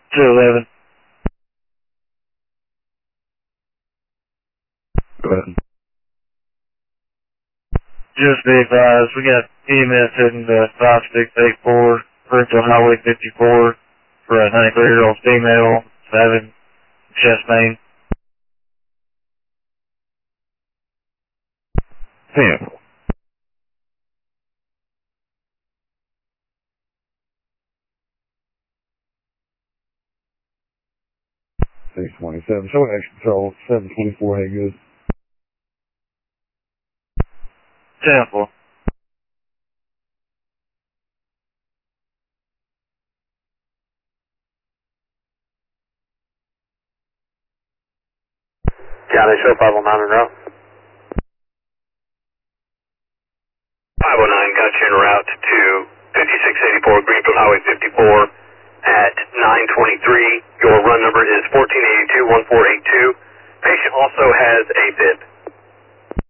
211. Go ahead. Just be advised, we got EMS heading to 5684, Springfield Highway 54, for a 93-year-old female having chest pain. Sample. Show action control, 724, hey good. Sample. County show 509 en route. 509 got you en route to 5684 Greenfield Highway 54 at 923. Your run number is 1482-1482. Patient also has a bib.